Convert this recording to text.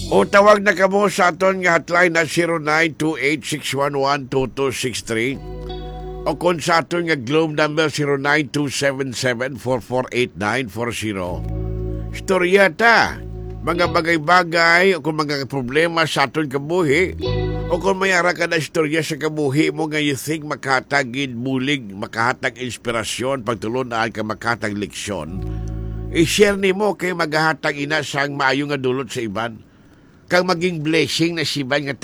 O tawag na kamo sa aton nga hotline na 0928-611-2263 o kung sa aton nga Globe number 0927-448940. Storya ta, mga bagay-bagay o kung mga problema sa aton kabuhi o kung mayara ka na istorya sa kabuhi mo nga you think makahatag bulig, makahatag inspirasyon, pagtulunaan ka makahatag leksyon, i-share ni mo kay maghahatag ina sang maayo nga dulot sa iban kang maging blessing na siban nga